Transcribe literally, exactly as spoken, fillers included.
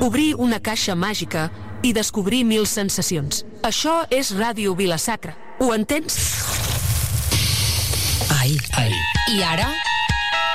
obrir una caixa màgica i descobrir mil sensacions. Això és Ràdio Vila-sacra. Ho entens? Ai. Ai. I ara?